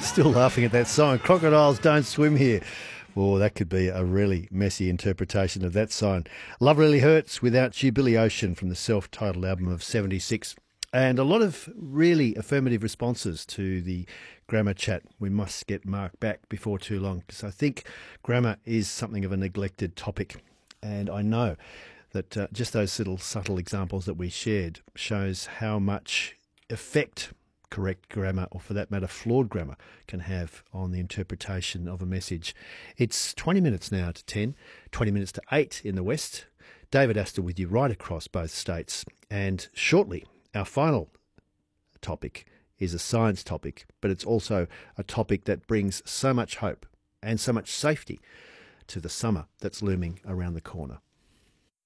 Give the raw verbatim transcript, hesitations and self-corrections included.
Still laughing at that song. Crocodiles don't swim here. Oh, that could be a really messy interpretation of that song. Love Really Hurts Without You, Billy Ocean, from the self-titled album of seventy-six. And a lot of really affirmative responses to the grammar chat. We must get Mark back before too long, because I think grammar is something of a neglected topic. And I know that uh, just those little subtle examples that we shared shows how much effect correct grammar, or for that matter flawed grammar, can have on the interpretation of a message. It's twenty minutes now to ten, twenty minutes to eight in the west. David Astor with you right across both states. And shortly, our final topic is a science topic, but it's also a topic that brings so much hope and so much safety to the summer that's looming around the corner.